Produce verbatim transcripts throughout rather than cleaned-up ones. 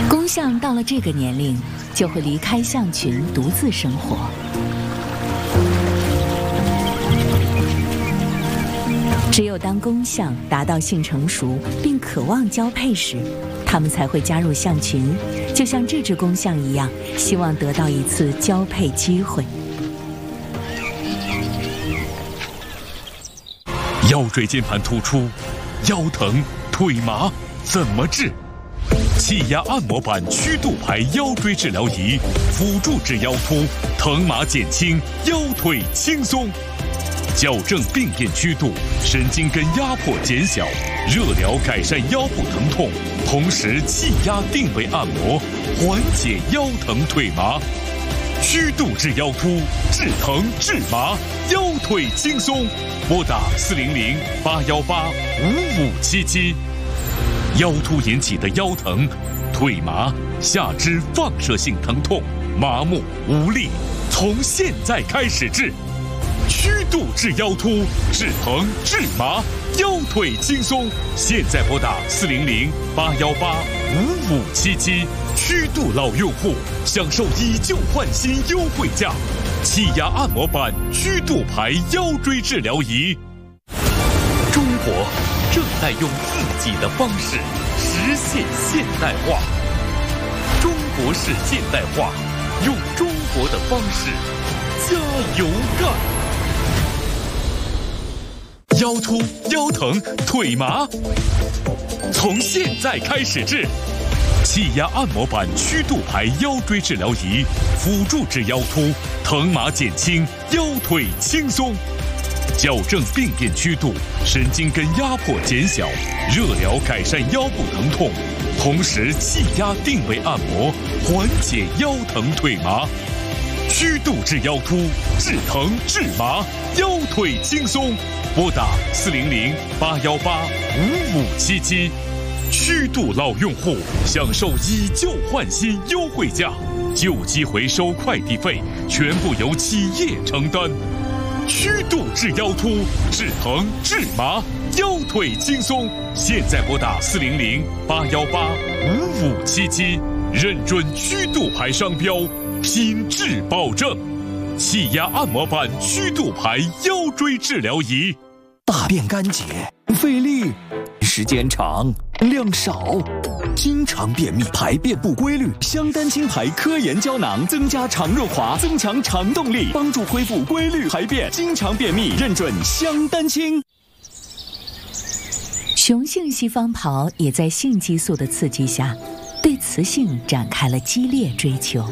公象到了这个年龄，就会离开象群，独自生活。只有当公象达到性成熟并渴望交配时，它们才会加入象群，就像这只公象一样，希望得到一次交配机会。 腰椎间盘突出、腰疼、腿麻怎么治？气压按摩板曲度排腰椎治疗仪，辅助治腰突，疼麻减轻，腰腿轻松。矫正病变曲度，神经根压迫减小，热疗改善腰部疼痛，同时气压定位按摩，缓解腰疼腿麻。曲度治腰突，治疼治麻，腰腿轻松。拨打四零零八幺八五五七七。腰突引起的腰疼、腿麻、下肢放射性疼痛、麻木无力，从现在开始治。曲度治腰突，治疼治麻，腰腿轻松。现在拨打四零零八幺八五五七七。曲度老用户享受以旧换新优惠价，气压按摩板曲度排腰椎治疗仪。中国正在用自己的方式实现现代化，中国式现代化，用中国的方式加油干！腰突、腰疼、腿麻，从现在开始治。气压按摩板曲度排腰椎治疗仪，辅助治腰突，疼麻减轻，腰腿轻松。矫正病变曲度，神经根压迫减小，热疗改善腰部疼痛，同时气压定位按摩，缓解腰疼腿麻。曲度治腰突，治疼治麻，腰腿轻松。拨打四零零八幺八五五七七。曲度老用户享受以旧换新优惠价，旧机回收快递费全部由企业承担。曲度治腰突，治疼治麻，腰腿轻松。现在拨打四零零八幺八五五七七，认准曲度牌商标，品质保证。气压按摩板曲度牌腰椎治疗仪。 大便干结，费力，时间长，量少，经常便秘，排便不规律。香丹清排科研胶囊增加肠润滑，增强肠动力，帮助恢复规律排便。经常便秘，认准香丹清。 雄性西方狍也在性激素的刺激下，对雌性展开了激烈追求。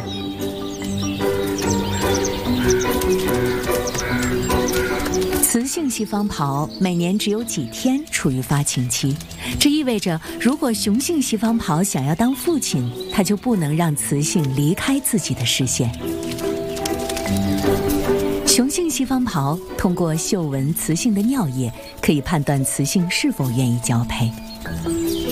雌性西方狍每年只有几天处于发情期，这意味着如果雄性西方狍想要当父亲，它就不能让雌性离开自己的视线。雄性西方狍通过嗅闻雌性的尿液，可以判断雌性是否愿意交配。